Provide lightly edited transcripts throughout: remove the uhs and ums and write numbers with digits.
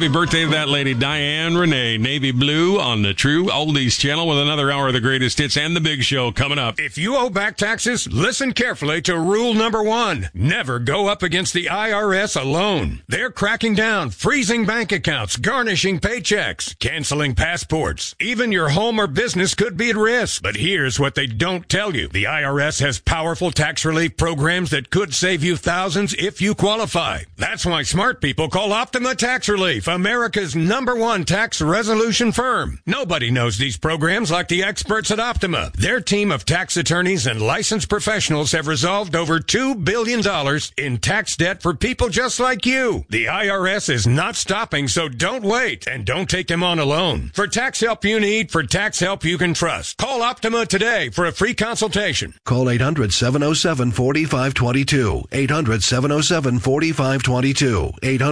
Happy birthday to that lady, Diane Renee. Navy Blue on the True Oldies channel with another hour of the greatest hits and the big show coming up. If you owe back taxes, listen carefully to rule number 1. Never go up against the IRS alone. They're cracking down, freezing bank accounts, garnishing paychecks, canceling passports. Even your home or business could be at risk. But here's what they don't tell you. The IRS has powerful tax relief programs that could save you thousands if you qualify. That's why smart people call Optima Tax Relief, America's #1 tax resolution firm. Nobody knows these programs like the experts at Optima. Their team of tax attorneys and licensed professionals have resolved over $2 billion in tax debt for people just like you. The IRS is not stopping, so don't wait and don't take them on alone. For tax help you need, for tax help you can trust, call Optima today for a free consultation. Call 800-707-4522. 800-707-4522.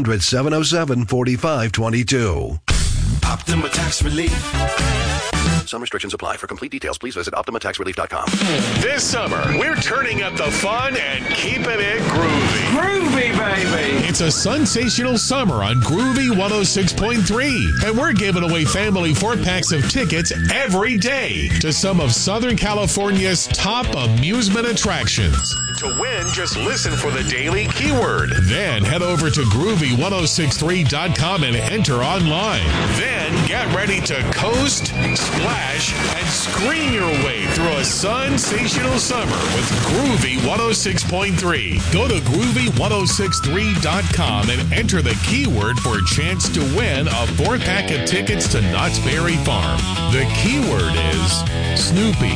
800-707-4522. Optima Tax Relief. Some restrictions apply. For complete details, please visit OptimaTaxRelief.com. This summer, we're turning up the fun and keeping it groovy. Groovy, baby! It's a sensational summer on Groovy 106.3, and we're giving away family 4-packs of tickets every day to some of Southern California's top amusement attractions. To win, just listen for the daily keyword. Then head over to Groovy1063.com and enter online. Then get ready to coast, splash, and scream your way through a sensational summer with Groovy 106.3. Go to Groovy1063.com and enter the keyword for a chance to win a 4-pack of tickets to Knott's Berry Farm. The keyword is Snoopy.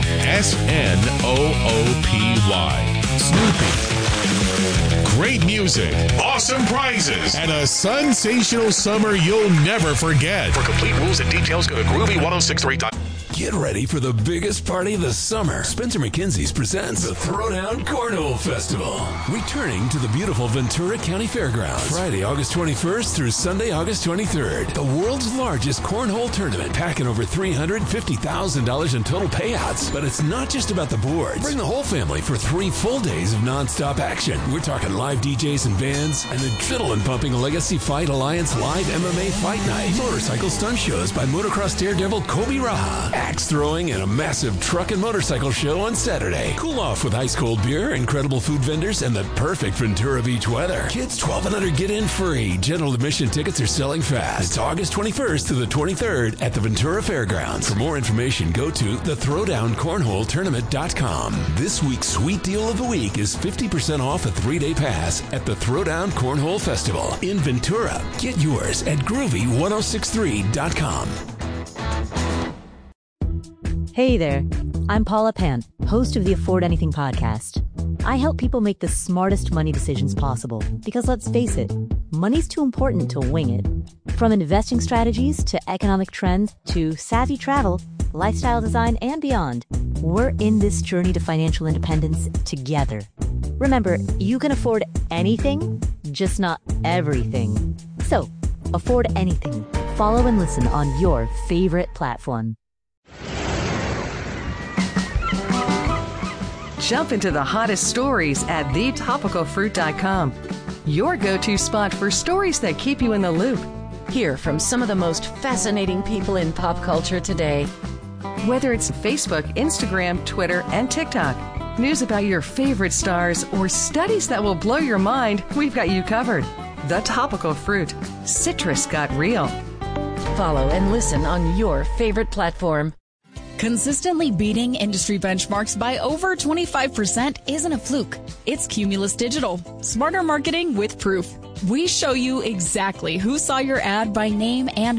Snoopy. Snoopy. Great music, awesome prizes, and a sensational summer you'll never forget. For complete rules and details, go to Groovy1063.com. Get ready for the biggest party of the summer. Spencer McKinsey's presents the Throwdown Cornhole Festival. Returning to the beautiful Ventura County Fairgrounds. Friday, August 21st through Sunday, August 23rd. The world's largest cornhole tournament, packing over $350,000 in total payouts. But it's not just about the boards. Bring the whole family for 3 full days of non-stop action. We're talking live DJs and bands, and adrenaline-pumping Legacy Fight Alliance live MMA fight night. Motorcycle stunt shows by motocross daredevil Kobe Raha. Axe throwing, and a massive truck and motorcycle show on Saturday. Cool off with ice-cold beer, incredible food vendors, and the perfect Ventura Beach weather. Kids 12 and under get in free. General admission tickets are selling fast. It's August 21st to the 23rd at the Ventura Fairgrounds. For more information, go to thethrowdowncornholetournament.com. This week's sweet deal of the week is 50% off a 3-day pass at the Throwdown Cornhole Festival in Ventura. Get yours at Groovy1063.com. Hey there, I'm Paula Pant, host of the Afford Anything podcast. I help people make the smartest money decisions possible because, let's face it, money's too important to wing it. From investing strategies to economic trends to savvy travel, lifestyle design, and beyond, we're in this journey to financial independence together. Remember, you can afford anything, just not everything. So, afford anything. Follow and listen on your favorite platform. Jump into the hottest stories at thetopicalfruit.com. Your go-to spot for stories that keep you in the loop. Hear from some of the most fascinating people in pop culture today. Whether it's Facebook, Instagram, Twitter, and TikTok, news about your favorite stars, or studies that will blow your mind, we've got you covered. The Topical Fruit. Citrus got real. Follow and listen on your favorite platform. Consistently beating industry benchmarks by over 25% isn't a fluke. It's Cumulus Digital. Smarter marketing with proof. We show you exactly who saw your ad by name and